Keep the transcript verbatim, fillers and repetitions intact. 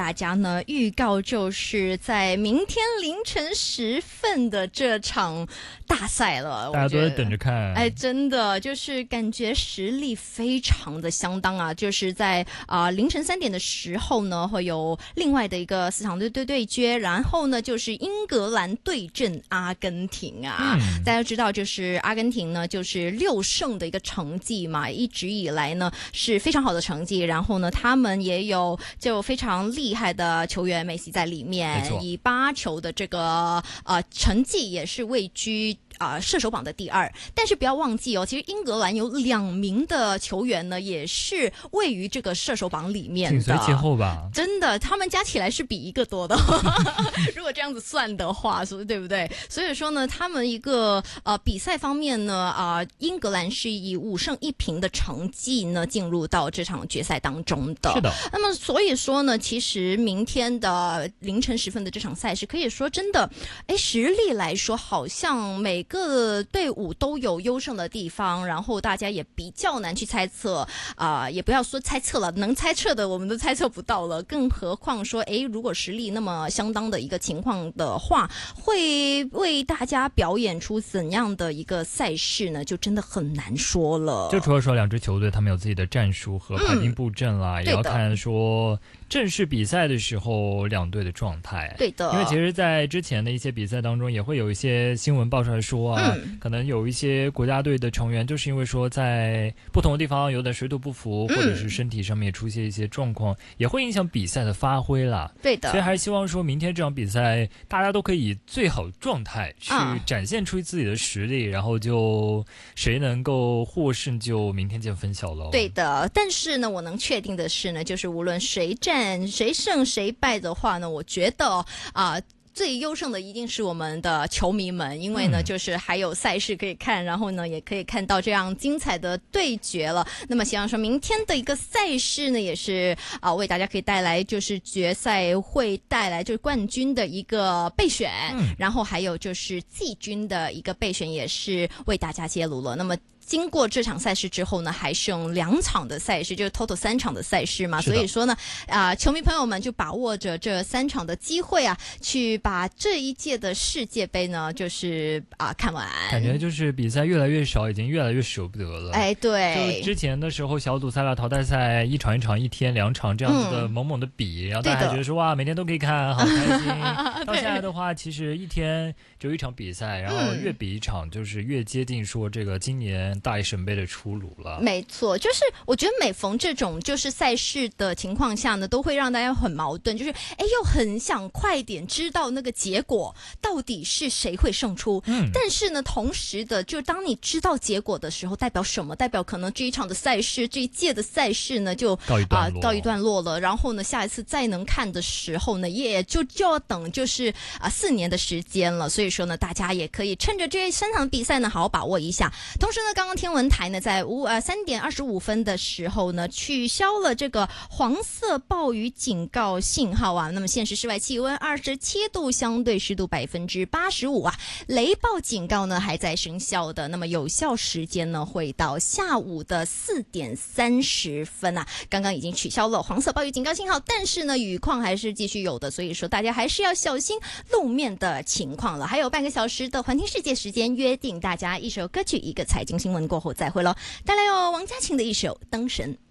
大家呢预告，就是在明天凌晨时分的这场大赛了。 大家都在等着看。 哎，真的就是感觉实力非常的相当啊！就是在啊、呃、凌晨三点的时候呢，会有另外的一个四场对对对决，然后呢就是英格兰对阵阿根廷啊。嗯、大家知道，就是阿根廷呢就是六胜的一个成绩嘛，一直以来呢是非常好的成绩。然后呢，他们也有就非常厉害的球员梅西在里面，以八球的这个呃成绩也是位居。啊、呃，射手榜的第二，但是不要忘记哦，其实英格兰有两名的球员呢，也是位于这个射手榜里面的， 紧随其后吧。 真的，他们加起来是比一个多的。如果这样子算的话，说对不对？所以说呢，他们一个呃比赛方面呢，啊、呃，英格兰是以五胜一平的成绩呢进入到这场决赛当中的。 是的。 那么所以说呢，其实明天的凌晨时分的这场赛事，可以说真的，哎，实力来说，好像每各队伍都有优胜的地方，然后大家也比较难去猜测啊、呃，也不要说猜测了，能猜测的我们都猜测不到了，更何况说，诶，如果实力那么相当的一个情况的话，会为大家表演出怎样的一个赛事呢？就真的很难说了。 就除了说两支球队他们有自己的战术和排兵布阵啦，嗯、也要看说正式比赛的时候两队的状态。 对的， 因为其实在之前的一些比赛当中，也会有一些新闻爆出来说啊、嗯，可能有一些国家队的成员就是因为说在不同的地方有点水土不服、嗯、或者是身体上面出现一些状况，也会影响比赛的发挥啦。 对的， 所以还是希望说明天这场比赛大家都可以以最好状态去展现出自己的实力、嗯、然后就谁能够获胜就明天见分晓了。 对的，但是呢我能确定的是呢，就是无论谁战谁胜谁败的话呢，我觉得啊、呃最优胜的一定是我们的球迷们，因为呢、嗯、就是还有赛事可以看，然后呢也可以看到这样精彩的对决了。那么希望说明天的一个赛事呢也是啊、呃、为大家可以带来就是决赛会带来就是冠军的一个备选、嗯、然后还有就是季军的一个备选也是为大家揭露了。那么经过这场赛事之后呢，还剩两场的赛事，就是 total 三场的赛事嘛，所以说呢，啊、呃，球迷朋友们就把握着这三场的机会啊，去把这一届的世界杯呢，就是啊、呃、看完。 感觉就是比赛越来越少，已经越来越舍不得了。 哎，对， 就之前的时候小组赛啦、淘汰赛，一场一场、一天两场这样子的猛猛的比，嗯、然后大家还觉得说哇，每天都可以看，好开心。到现在的话，其实一天只有一场比赛，然后越比一场，就是越接近说这个今年大一省杯的出炉了。 没错，就是我觉得每逢这种就是赛事的情况下呢，都会让大家很矛盾，就是哎又很想快点知道那个结果到底是谁会胜出，嗯，但是呢同时的就当你知道结果的时候，代表什么？代表可能这一场的赛事，这一届的赛事呢就告一段落、 呃、告一段落了，然后呢下一次再能看的时候呢，也就就要等就是啊、呃、四年的时间了。所以说呢，大家也可以趁着这三场比赛呢好好把握一下。同时呢，刚刚天文台呢在五呃三点二十五分的时候呢取消了这个黄色暴雨警告信号啊。那么现时室外气温二十七度，相对湿度百分之八十五啊。雷暴警告呢还在生效的，那么有效时间呢会到下午的四点三十分啊。刚刚已经取消了黄色暴雨警告信号，但是呢雨况还是继续有的，所以说大家还是要小心路面的情况了。还有半个小时的环听世界时间，约定大家一首歌曲一个财经新闻过后再会咯。带来有王嘉琴的一首《灯神》。